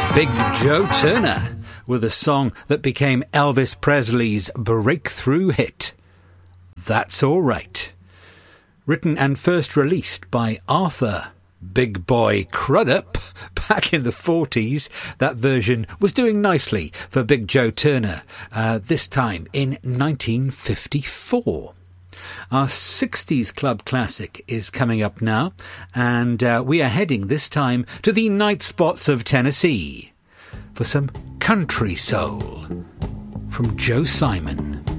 Big Joe Turner with a song that became Elvis Presley's breakthrough hit, That's All Right. Written and first released by Arthur Big Boy Crudup back in the 40s, that version was doing nicely for Big Joe Turner, this time in 1954. Our 60s club classic is coming up now, and we are heading this time to the night spots of Tennessee for some country soul from Joe Simon.